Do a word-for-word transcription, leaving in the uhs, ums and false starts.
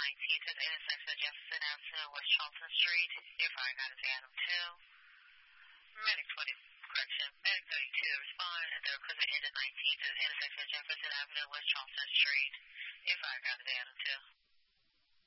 nineteenth at the intersection of Jefferson Avenue and West Charleston Street. Your fire guide is Adam two. Medic twenty, correction, Medic thirty-two, respond at the equipment end at nineteenth at the intersection of Jefferson Avenue and West Charleston Street. Your fire guide is Adam two.